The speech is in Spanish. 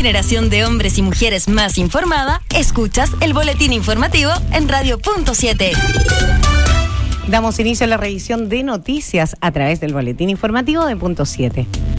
generación de hombres y mujeres más informada, escuchas el boletín informativo en Radio Punto 7. Damos inicio a la revisión de noticias a través del boletín informativo de Punto 7.